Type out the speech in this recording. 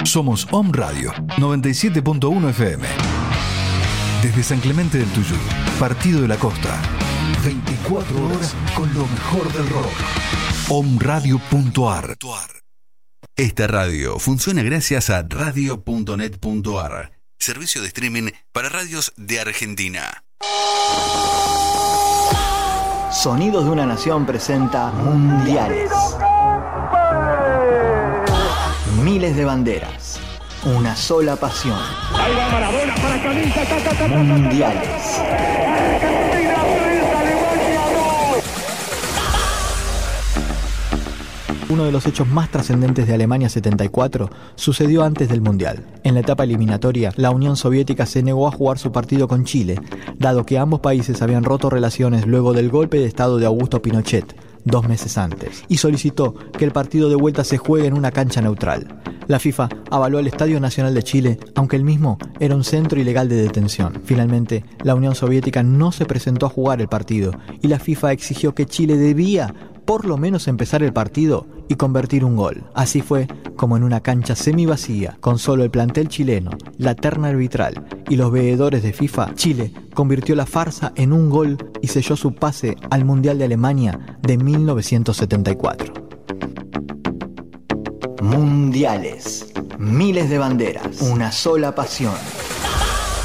Somos Om Radio 97.1 FM. Desde San Clemente del Tuyú, Partido de la Costa. 24 horas con lo mejor del rock. omradio.ar. Esta radio funciona gracias a radio.net.ar, servicio de streaming para radios de Argentina. Sonidos de una Nación presenta Mundiales. Miles de banderas, una sola pasión. Ahí va Maradona para Canilla, Mundiales. Uno de los hechos más trascendentes de Alemania 74 sucedió antes del Mundial. En la etapa eliminatoria, la Unión Soviética se negó a jugar su partido con Chile, dado que ambos países habían roto relaciones luego del golpe de estado de Augusto Pinochet, 2 meses antes, y solicitó que el partido de vuelta se juegue en una cancha neutral. La FIFA avaló el Estadio Nacional de Chile, aunque el mismo era un centro ilegal de detención. Finalmente, la Unión Soviética no se presentó a jugar el partido, y la FIFA exigió que Chile debía por lo menos empezar el partido y convertir un gol. Así fue como en una cancha semivacía, con solo el plantel chileno, la terna arbitral y los veedores de FIFA, Chile convirtió la farsa en un gol y selló su pase al Mundial de Alemania de 1974. Mundiales. Miles de banderas. Una sola pasión.